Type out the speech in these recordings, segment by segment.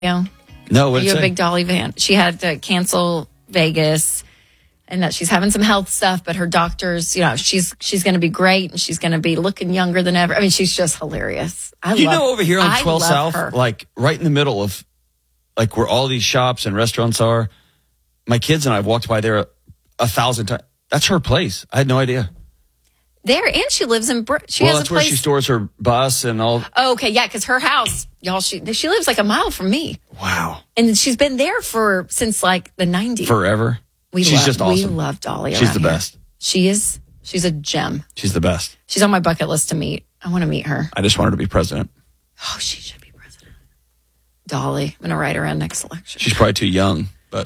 No, No, are you a big Dolly fan? She had to cancel Vegas, and that she's having some health stuff, but her doctors, she's going to be great, and she's going to be looking younger than ever. I mean, she's just hilarious. Over here on 12 South, like right in the middle of like where all these shops and restaurants are, my kids and I have walked by there 1,000 times. That's her place. I had no idea. There, and she lives in she has a place where she stores her bus and all. Oh, okay, yeah, because her house, y'all, she lives like a mile from me. Wow. And she's been there since like the 90s. Forever. She's just awesome. We love Dolly. She's the best. She's a gem. She's the best. She's on my bucket list to meet. I want to meet her. I just want her to be president. Oh, she should be president. Dolly. I'm going to write her in next election. She's probably too young, but...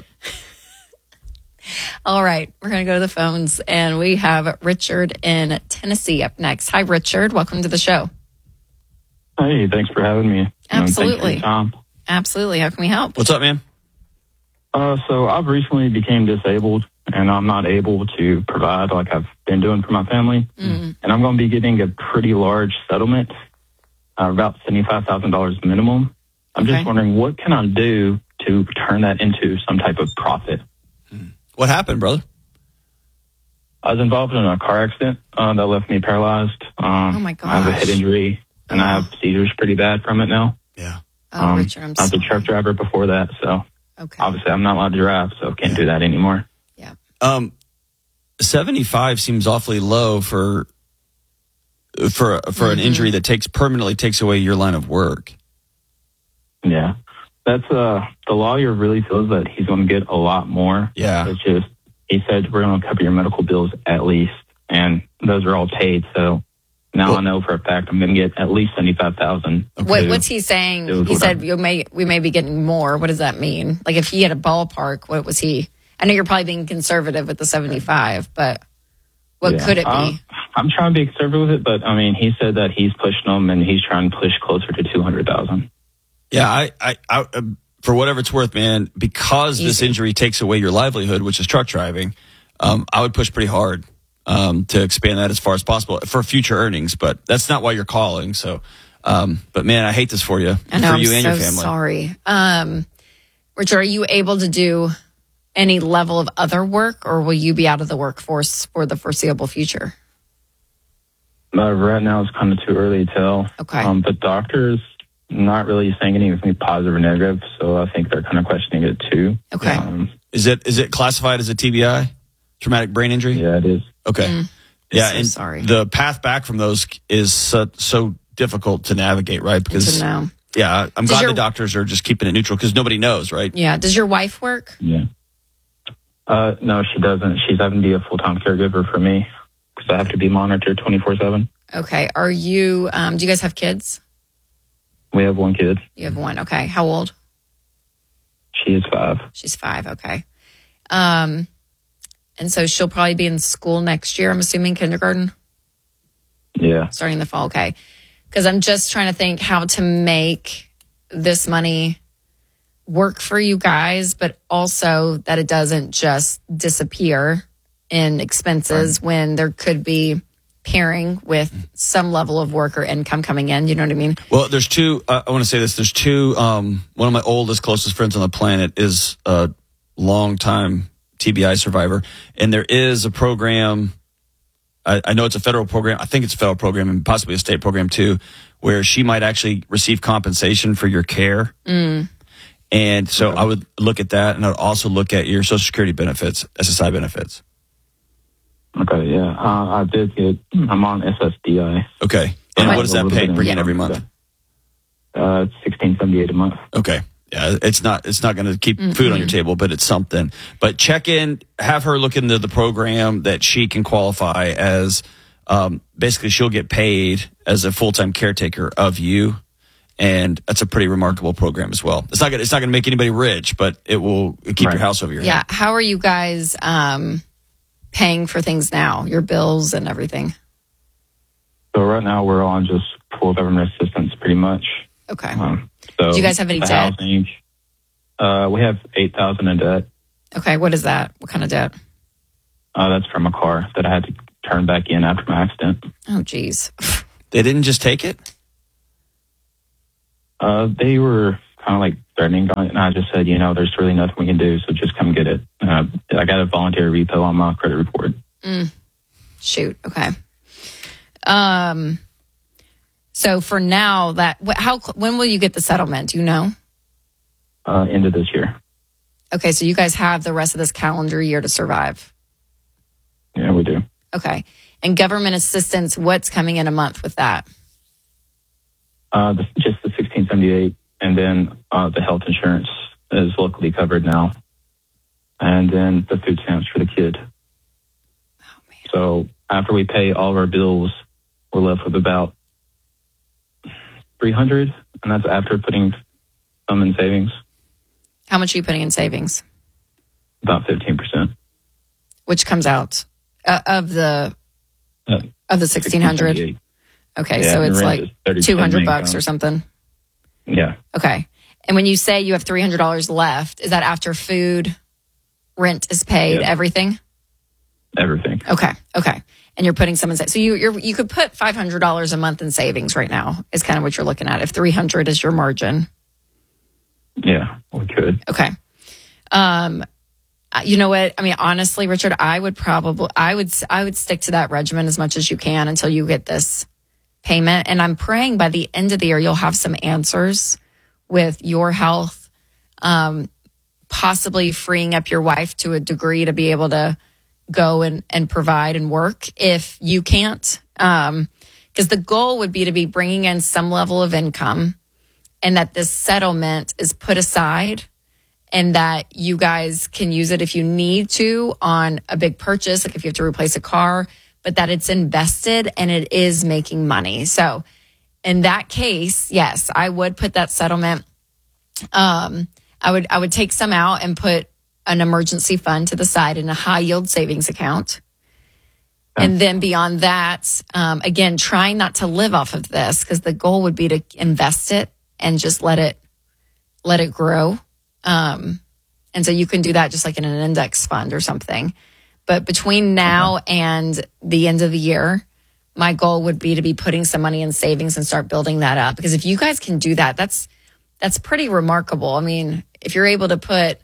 All right, we're going to go to the phones, and we have Richard in Tennessee up next. Hi, Richard. Welcome to the show. Hey, thanks for having me. Absolutely. Tom. Absolutely. How can we help? What's up, man? So I've recently became disabled, and I'm not able to provide like I've been doing for my family. And I'm going to be getting a pretty large settlement, about $75,000 minimum. I'm just wondering, what can I do to turn that into some type of profit? What happened, brother? I was involved in a car accident that left me paralyzed. Oh, my gosh. I have a head injury, and I have seizures pretty bad from it now. Yeah. Oh, Richard, I'm sorry. I was a truck driver before that, so obviously I'm not allowed to drive, so can't do that anymore. Yeah. 75 seems awfully low for an injury that permanently takes away your line of work. Yeah. That's the lawyer really feels that he's going to get a lot more. Yeah. It's just, he said, we're going to cover your medical bills at least. And those are all paid. So now I know for a fact I'm going to get at least $75,000. Okay. What's he saying? He said we may be getting more. What does that mean? Like if he had a ballpark, what was he? I know you're probably being conservative with the 75, but what could it be? I'm trying to be conservative with it, but I mean, he said that he's pushing them and he's trying to push closer to 200,000. Yeah, I for whatever it's worth, man, because this injury takes away your livelihood, which is truck driving, I would push pretty hard to expand that as far as possible for future earnings. But that's not why you're calling. So, but man, I hate this for you, I know, for you and your I'm family. So sorry. Richard, are you able to do any level of other work, or will you be out of the workforce for the foreseeable future? Right now, it's kind of too early to tell. Okay. The doctors not really saying anything positive or negative, so I think they're kind of questioning it too. Okay. Is it classified as a TBI, traumatic brain injury? Yeah, it is. Okay. Yeah, so and sorry. The path back from those is so difficult to navigate, right? Because I'm glad the doctors are just keeping it neutral because nobody knows, right? Yeah. Does your wife work? Yeah. No, she doesn't. She's having to be a full-time caregiver for me because I have to be monitored 24/7. Okay. Are you? Do you guys have kids? We have one kid. You have one. Okay. How old? She is 5. She's 5. Okay. And so she'll probably be in school next year. I'm assuming kindergarten. Yeah. Starting in the fall. Okay. Because I'm just trying to think how to make this money work for you guys, but also that it doesn't just disappear in expenses when there could be pairing with some level of work or income coming in. You know what I mean? Well, there's two, I want to say this. There's two, one of my oldest, closest friends on the planet is a longtime TBI survivor. And there is a program, I know it's a federal program. I think it's a federal program and possibly a state program too, where she might actually receive compensation for your care. And so I would look at that, and I would also look at your Social Security benefits, SSI benefits. Okay, yeah. I'm on SSDI. Okay. And what does that bring in every month? It's $16.78 a month. Okay. Yeah, it's not going to keep food on your table, but it's something. But check in, have her look into the program that she can qualify as. Basically, she'll get paid as a full-time caretaker of you, and that's a pretty remarkable program as well. It's not going to make anybody rich, but it will keep your house over your head. Yeah. How are you guys paying for things now? Your bills and everything. So right now we're on just full government assistance, pretty much. Okay. So do you guys have any debt? Housing, we have $8,000 in debt. Okay. What is that? What kind of debt? That's from a car that I had to turn back in after my accident. Oh, geez. They didn't just take it? They were kind of like threatening on it. And I just said, there's really nothing we can do. So just come get it. I got a voluntary repo on my credit report. Shoot. Okay. So for now, when will you get the settlement? Do you know? End of this year. Okay. So you guys have the rest of this calendar year to survive. Yeah, we do. Okay. And government assistance, what's coming in a month with that? Just the $1,678, and then the health insurance is locally covered now, and then the food stamps for the kid. Oh, man. So after we pay all of our bills, we're left with about $300, and that's after putting some in savings. How much are you putting in savings? About 15%. Which comes out of the 1,600. Okay, yeah, so it's like $200 or something. Yeah. Okay. And when you say you have $300 left, is that after food, rent is paid, everything? Everything. Okay. And you're putting some in. So you could put $500 a month in savings right now is kind of what you're looking at. If 300 is your margin. Yeah, we could. Okay. You know what? I mean, honestly, Richard, I would stick to that regimen as much as you can until you get this payment. And I'm praying by the end of the year, you'll have some answers with your health, possibly freeing up your wife to a degree to be able to go and provide and work if you can't. Because the goal would be to be bringing in some level of income and that this settlement is put aside and that you guys can use it if you need to on a big purchase, like if you have to replace a car, but that it's invested and it is making money. So in that case, yes, I would put that settlement. I would take some out and put an emergency fund to the side in a high yield savings account. And then beyond that, again, trying not to live off of this because the goal would be to invest it and just let it grow. And so you can do that just like in an index fund or something. But between now and the end of the year, my goal would be to be putting some money in savings and start building that up. Because if you guys can do that, that's pretty remarkable. I mean, if you're able to put,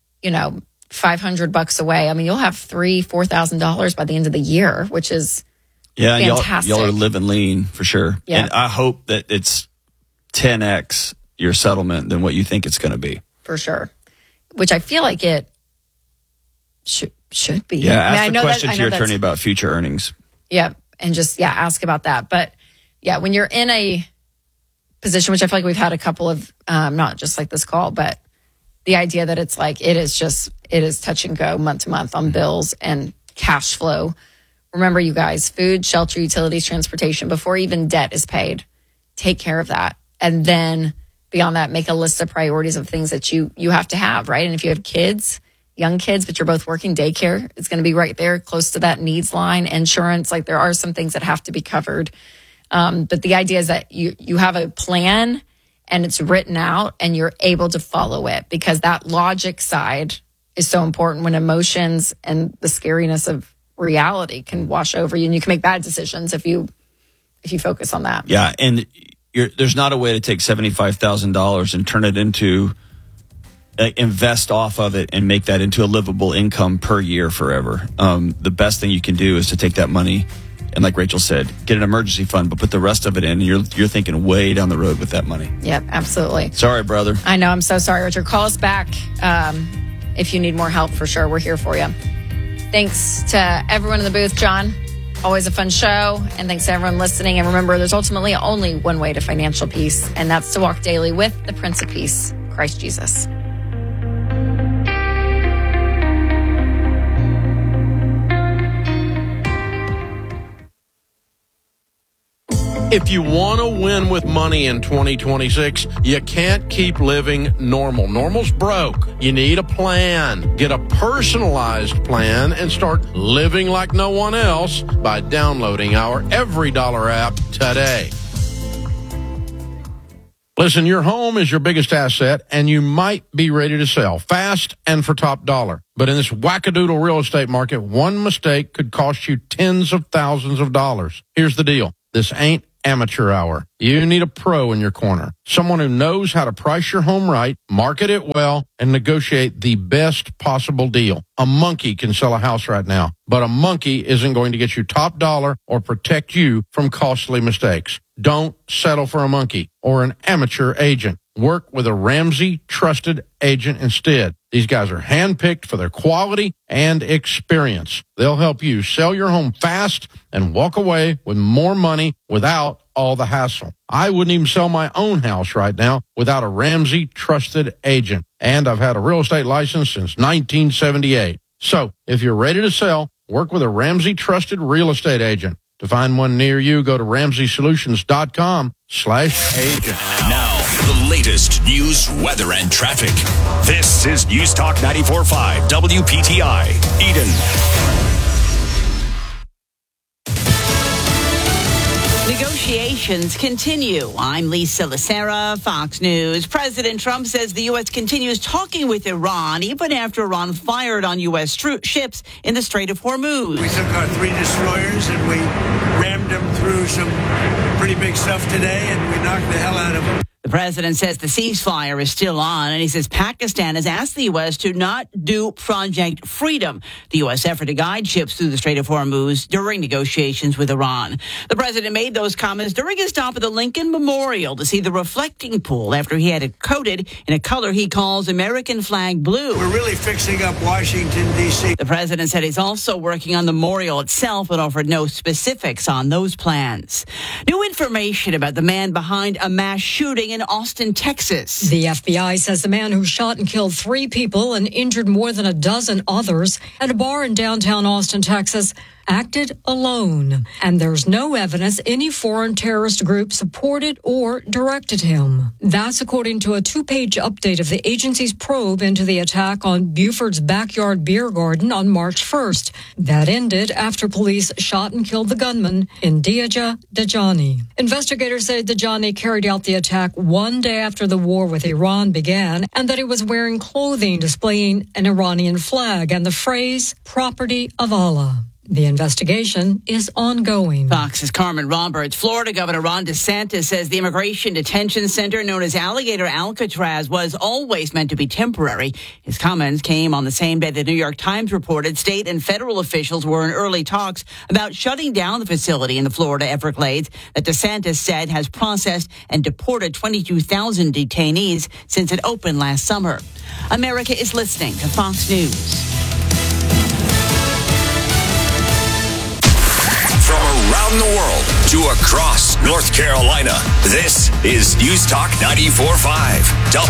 $500 away, I mean, you'll have $4,000 by the end of the year, which is fantastic. Y'all are living lean for sure. Yeah. And I hope that it's 10x your settlement than what you think it's going to be. For sure. Which I feel like it should be. Yeah, ask the question to your attorney about future earnings. Yeah, and just, ask about that. But, when you're in a position, which I feel like we've had a couple of, not just like this call, but the idea that it's like it is touch and go month to month on bills and cash flow. Remember, you guys, food, shelter, utilities, transportation, before even debt is paid, take care of that. And then beyond that, make a list of priorities of things that you have to have, right? And if you have kids, young kids, but you're both working daycare, it's going to be right there close to that needs line, insurance. Like there are some things that have to be covered. But the idea is that you have a plan and it's written out and you're able to follow it because that logic side is so important when emotions and the scariness of reality can wash over you and you can make bad decisions if you focus on that. Yeah. And there's not a way to take $75,000 and turn it into invest off of it and make that into a livable income per year forever. The best thing you can do is to take that money and, like Rachel said, get an emergency fund, but put the rest of it in. And you're thinking way down the road with that money. Yep, absolutely. Sorry, brother. I know. I'm so sorry, Richard. Call us back if you need more help. For sure, we're here for you. Thanks to everyone in the booth, John. Always a fun show. And thanks to everyone listening. And remember, there's ultimately only one way to financial peace, and that's to walk daily with the Prince of Peace, Christ Jesus. If you want to win with money in 2026, you can't keep living normal. Normal's broke. You need a plan. Get a personalized plan and start living like no one else by downloading our EveryDollar app today. Listen, your home is your biggest asset, and you might be ready to sell fast and for top dollar. But in this wackadoodle real estate market, one mistake could cost you tens of thousands of dollars. Here's the deal. This ain't amateur hour. You need a pro in your corner, someone who knows how to price your home right, market it well, and negotiate the best possible deal. A monkey can sell a house right now, but a monkey isn't going to get you top dollar or protect you from costly mistakes. Don't settle for a monkey or an amateur agent. Work with a Ramsey trusted agent instead. These guys are handpicked for their quality and experience. They'll help you sell your home fast and walk away with more money without all the hassle. I wouldn't even sell my own house right now without a Ramsey trusted agent. And I've had a real estate license since 1978. So if you're ready to sell, work with a Ramsey trusted real estate agent. To find one near you, go to RamseySolutions.com/agent. Now, the latest news, weather, and traffic. This is News Talk 94.5 WPTI, Eden. Negotiations continue. I'm Lisa Lacera, Fox News. President Trump says the U.S. continues talking with Iran even after Iran fired on U.S. ships in the Strait of Hormuz. We took our 3 destroyers and we rammed them through some pretty big stuff today, and we knocked the hell out of them. The president says the ceasefire is still on, and he says Pakistan has asked the U.S. to not do Project Freedom, the U.S. effort to guide ships through the Strait of Hormuz during negotiations with Iran. The president made those comments during his stop at the Lincoln Memorial to see the reflecting pool after he had it coated in a color he calls American flag blue. We're really fixing up Washington, D.C. The president said he's also working on the memorial itself, but offered no specifics on those plans. New information about the man behind a mass shooting in Austin, Texas. The FBI says the man who shot and killed 3 people and injured more than a dozen others at a bar in downtown Austin, Texas, acted alone. And there's no evidence any foreign terrorist group supported or directed him. That's according to a 2-page update of the agency's probe into the attack on Buford's backyard beer garden on March 1st. That ended after police shot and killed the gunman, India Dajani. Investigators say Dajani carried out the attack one day after the war with Iran began, and that he was wearing clothing displaying an Iranian flag and the phrase, "Property of Allah." The investigation is ongoing. Fox's Carmen Roberts. Florida Governor Ron DeSantis says the immigration detention center known as Alligator Alcatraz was always meant to be temporary. His comments came on the same day the New York Times reported state and federal officials were in early talks about shutting down the facility in the Florida Everglades that DeSantis said has processed and deported 22,000 detainees since it opened last summer. America is listening to Fox News. Around the world to across North Carolina, this is News Talk 94.5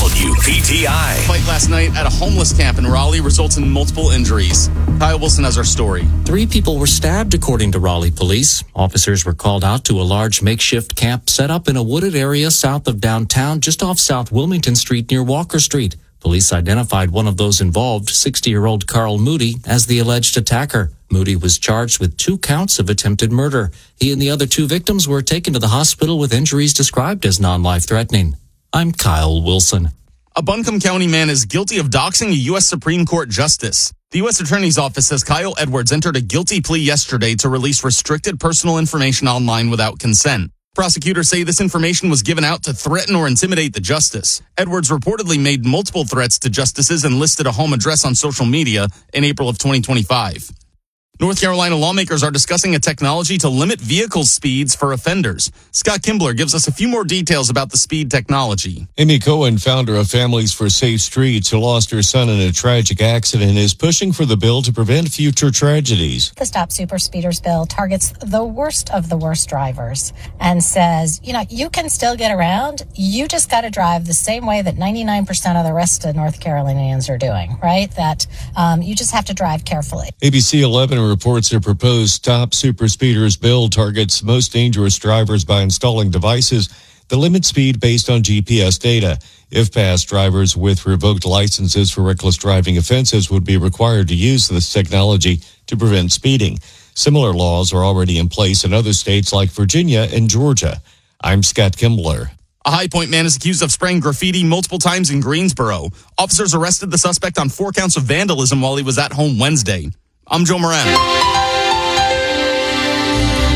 WPTI. Fight last night at a homeless camp in Raleigh results in multiple injuries. Kyle Wilson has our story. 3 people were stabbed, according to Raleigh police. Officers were called out to a large makeshift camp set up in a wooded area south of downtown, just off South Wilmington Street near Walker Street. Police identified one of those involved, 60-year-old Carl Moody, as the alleged attacker. Moody was charged with 2 counts of attempted murder. He and the other 2 victims were taken to the hospital with injuries described as non-life-threatening. I'm Kyle Wilson. A Buncombe County man is guilty of doxing a U.S. Supreme Court justice. The U.S. Attorney's Office says Kyle Edwards entered a guilty plea yesterday to release restricted personal information online without consent. Prosecutors say this information was given out to threaten or intimidate the justice. Edwards reportedly made multiple threats to justices and listed a home address on social media in April of 2025. North Carolina lawmakers are discussing a technology to limit vehicle speeds for offenders. Scott Kimbler gives us a few more details about the speed technology. Amy Cohen, founder of Families for Safe Streets, who lost her son in a tragic accident, is pushing for the bill to prevent future tragedies. The Stop Super Speeders bill targets the worst of the worst drivers and says, you can still get around. You just got to drive the same way that 99% of the rest of North Carolinians are doing, right? That you just have to drive carefully. ABC 11 reports their proposed Stop Super Speeders bill targets most dangerous drivers by installing devices that limit speed based on GPS data. If passed, drivers with revoked licenses for reckless driving offenses would be required to use this technology to prevent speeding. Similar laws are already in place in other states like Virginia and Georgia. I'm Scott Kimbler. A High Point man is accused of spraying graffiti multiple times in Greensboro. Officers arrested the suspect on 4 counts of vandalism while he was at home Wednesday. I'm Joe Moran.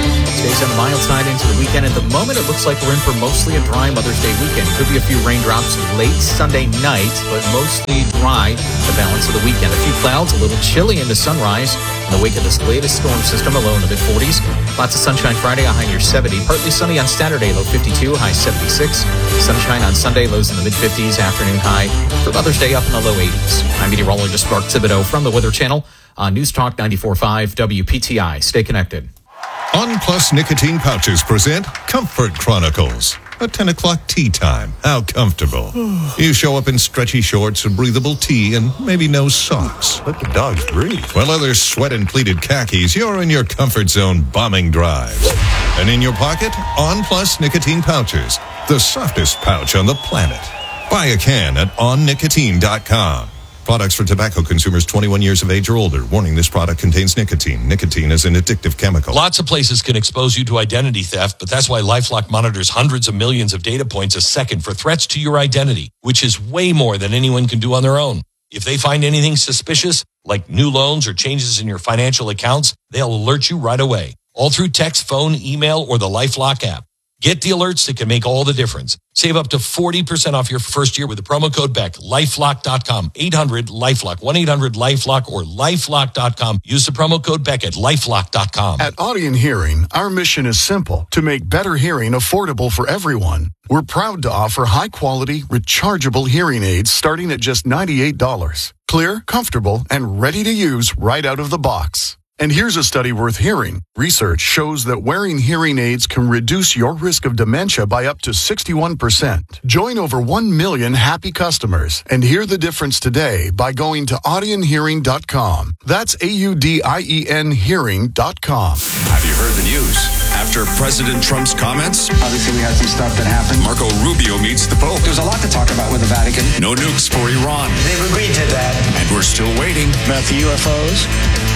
Stays on the mild side into the weekend. At the moment, it looks like we're in for mostly a dry Mother's Day weekend. Could be a few raindrops late Sunday night, but mostly dry the balance of the weekend. A few clouds, a little chilly into sunrise in the wake of this latest storm system, a low in the mid-40s. Lots of sunshine Friday, a high near 70. Partly sunny on Saturday, low 52, high 76. Sunshine on Sunday, lows in the mid-50s, afternoon high. For Mother's Day, up in the low 80s. I'm meteorologist Mark Thibodeau from the Weather Channel on News Talk 94.5 WPTI. Stay connected. On Plus Nicotine Pouches present Comfort Chronicles. A 10 o'clock tea time. How comfortable. You show up in stretchy shorts, a breathable tee, and maybe no socks. Let the dogs breathe. While others sweat in pleated khakis, you're in your comfort zone bombing drives. And in your pocket, On Plus Nicotine Pouches. The softest pouch on the planet. Buy a can at onnicotine.com. Products for tobacco consumers 21 years of age or older. Warning, this product contains nicotine. Nicotine is an addictive chemical. Lots of places can expose you to identity theft, but that's why LifeLock monitors hundreds of millions of data points a second for threats to your identity, which is way more than anyone can do on their own. If they find anything suspicious, like new loans or changes in your financial accounts, they'll alert you right away, all through text, phone, email, or the LifeLock app. Get the alerts that can make all the difference. Save up to 40% off your first year with the promo code BECK. LifeLock.com. 800-LifeLock. 1-800-LifeLock or LifeLock.com. Use the promo code BECK at LifeLock.com. At Audion Hearing, our mission is simple: to make better hearing affordable for everyone. We're proud to offer high-quality, rechargeable hearing aids starting at just $98. Clear, comfortable, and ready to use right out of the box. And here's a study worth hearing. Research shows that wearing hearing aids can reduce your risk of dementia by up to 61%. Join over 1 million happy customers and hear the difference today by going to audionhearing.com. That's AUDIEN hearing.com. Have you heard the news? After President Trump's comments, obviously we had some stuff that happened. Marco Rubio meets the Pope. There's a lot to talk about with the Vatican. No nukes for Iran. They've agreed to that. And we're still waiting. About the UFOs.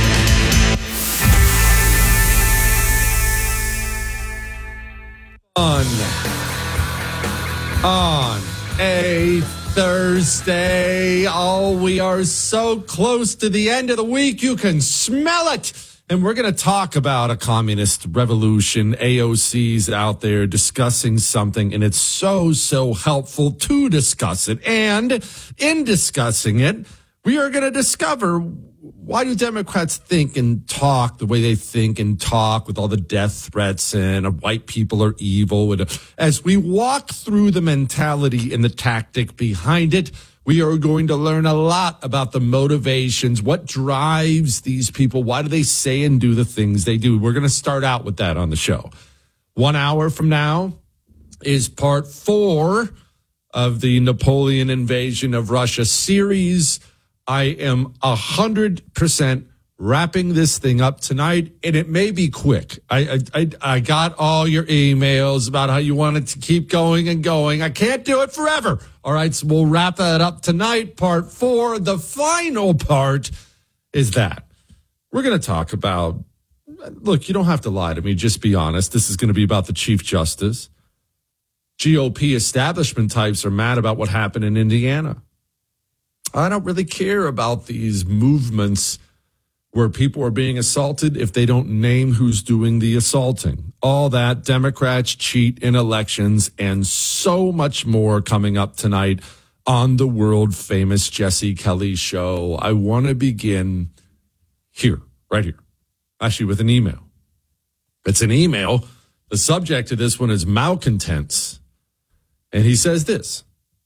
On a Thursday. Oh, we are so close to the end of the week. You can smell it. And we're going to talk about a communist revolution. AOC's out there discussing something, and it's so helpful to discuss it. And in discussing it, we are going to discover, why do Democrats think and talk the way they think and talk, with all the death threats and white people are evil? As we walk through the mentality and the tactic behind it, we are going to learn a lot about the motivations, what drives these people, why do they say and do the things they do. We're going to start out with that on the show. 1 hour from now is part 4 of the Napoleon invasion of Russia series. I am 100% wrapping this thing up tonight, and it may be quick. I got all your emails about how you wanted to keep going and going. I can't do it forever. All right, so we'll wrap that up tonight. Part 4, the final part is that we're going to talk about, look, you don't have to lie to me. Just be honest. This is going to be about the Chief Justice. GOP establishment types are mad about what happened in Indiana. I don't really care about these movements where people are being assaulted if they don't name who's doing the assaulting. All that, Democrats cheat in elections, and so much more coming up tonight on the world famous Jesse Kelly show. I want to begin here, right here, actually with an email. It's an email. The subject of this one is malcontents. And he says this: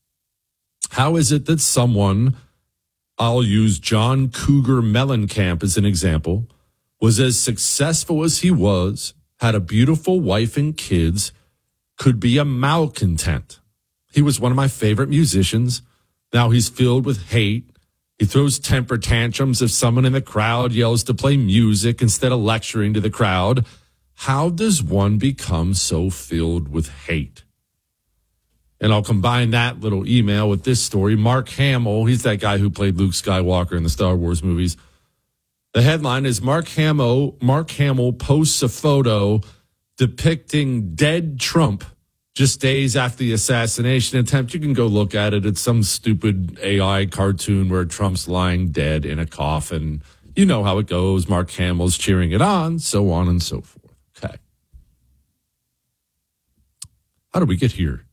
how is it that someone, I'll use John Cougar Mellencamp as an example, was as successful as he was, had a beautiful wife and kids, could be a malcontent? He was one of my favorite musicians. Now he's filled with hate. He throws temper tantrums if someone in the crowd yells to play music instead of lecturing to the crowd. How does one become so filled with hate? And I'll combine that little email with this story. Mark Hamill, he's that guy who played Luke Skywalker in the Star Wars movies. The headline is Mark Hamill posts a photo depicting dead Trump just days after the assassination attempt. You can go look at it. It's some stupid AI cartoon where Trump's lying dead in a coffin. You know how it goes. Mark Hamill's cheering it on, so and so forth. Okay. How did we get here?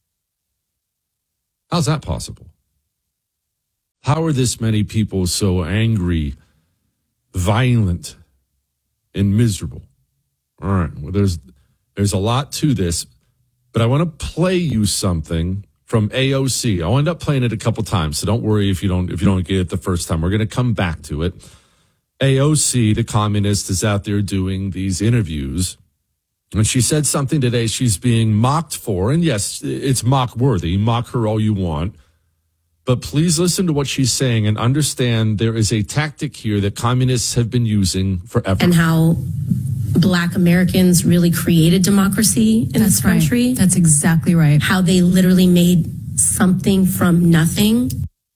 How's that possible? How are this many people so angry, violent, and miserable? All right, well, there's a lot to this, but I want to play you something from AOC. I'll end up playing it a couple times, so don't worry if you don't get it the first time. We're going to come back to it. AOC, the communist, is out there doing these interviews, and she said something today she's being mocked for, and yes, it's mock-worthy. Mock her all you want. But please listen to what she's saying and understand there is a tactic here that communists have been using forever. And how Black Americans really created democracy in this country. Right. That's exactly right. How they literally made something from nothing.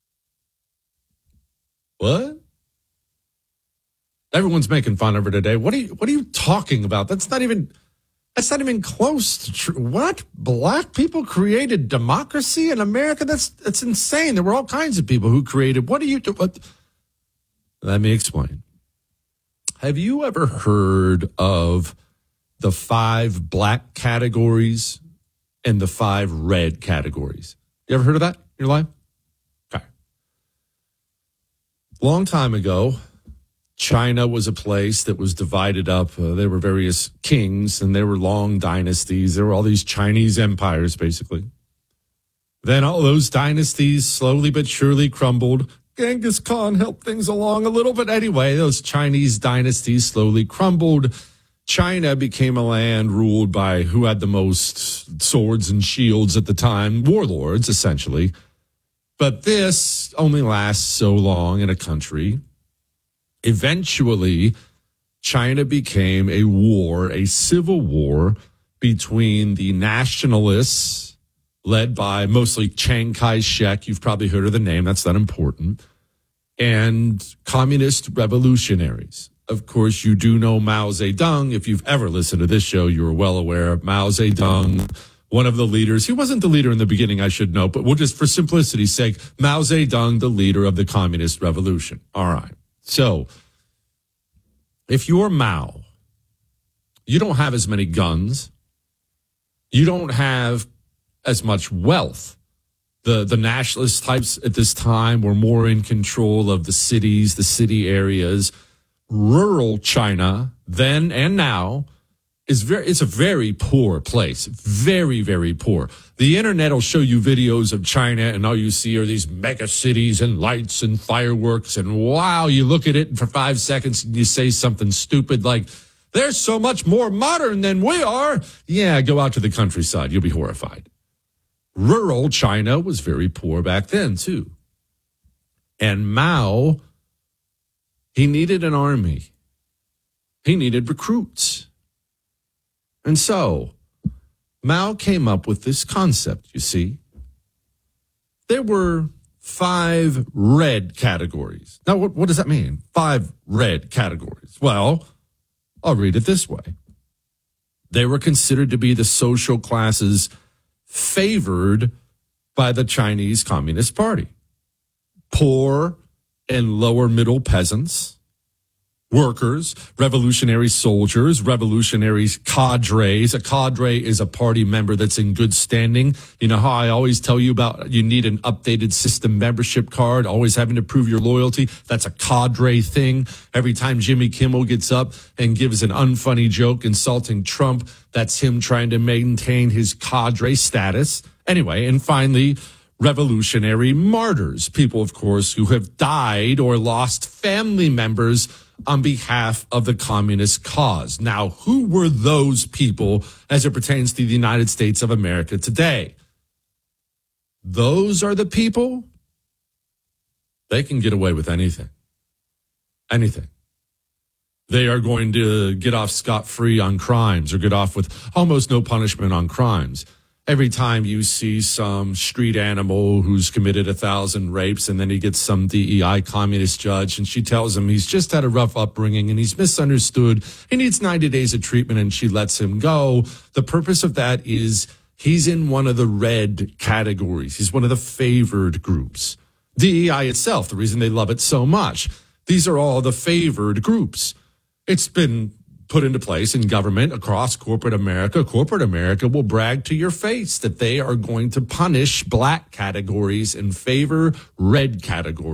What? Everyone's making fun of her today. What are you talking about? That's not even close to true. What? Black people created democracy in America? That's insane. There were all kinds of people who created. What are you doing? Let me explain. Have you ever heard of the 5 black categories and the 5 red categories? You ever heard of that in your life? Okay. Long time ago, China was a place that was divided up. There were various kings, and there were long dynasties. There were all these Chinese empires, basically. Then all those dynasties slowly but surely crumbled. Genghis Khan helped things along a little, but anyway, those Chinese dynasties slowly crumbled. China became a land ruled by who had the most swords and shields at the time, warlords, essentially. But this only lasts so long in a country. Eventually, China became a civil war between the nationalists, led by mostly Chiang Kai-shek. You've probably heard of the name. That's not important. And communist revolutionaries. Of course, you do know Mao Zedong. If you've ever listened to this show, you're well aware of Mao Zedong, one of the leaders. He wasn't the leader in the beginning, I should note, but we'll just, for simplicity's sake, Mao Zedong, the leader of the communist revolution. All right. So, if you're Mao, you don't have as many guns. You don't have as much wealth. The nationalist types at this time were more in control of the cities, the city areas. Rural China, then and now, it's a very poor place. Very, very poor. The internet will show you videos of China, and all you see are these mega cities and lights and fireworks. And wow, you look at it for 5 seconds and you say something stupid like, they're so much more modern than we are. Yeah, go out to the countryside. You'll be horrified. Rural China was very poor back then, too. And Mao, he needed an army. He needed recruits. And so, Mao came up with this concept, you see. There were 5 red categories. Now, what does that mean? 5 red categories. Well, I'll read it this way. They were considered to be the social classes favored by the Chinese Communist Party. Poor and lower middle peasants, workers, revolutionary soldiers, revolutionary cadres. A cadre is a party member that's in good standing. You know how I always tell you about you need an updated system membership card, always having to prove your loyalty. That's a cadre thing. Every time Jimmy Kimmel gets up and gives an unfunny joke insulting Trump, that's him trying to maintain his cadre status. Anyway, and finally, revolutionary martyrs, people, of course, who have died or lost family members on behalf of the communist cause. Now, who were those people as it pertains to the United States of America today? Those are the people, they can get away with anything. Anything. They are going to get off scot-free on crimes or get off with almost no punishment on crimes. Every time you see some street animal who's committed 1,000 rapes and then he gets some DEI communist judge and she tells him he's just had a rough upbringing and he's misunderstood, he needs 90 days of treatment and she lets him go. The purpose of that is he's in one of the red categories. He's one of the favored groups. DEI itself, the reason they love it so much, these are all the favored groups. It's been put into place in government across corporate America will brag to your face that they are going to punish black categories and favor red categories.